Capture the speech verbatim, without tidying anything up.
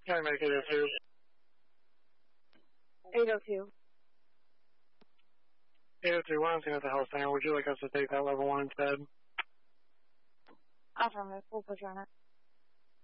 Can I make it a two? eight oh two. eight oh two, one, what the hell's saying? Would you like us to take that level one instead? Affirmative. We'll push on it.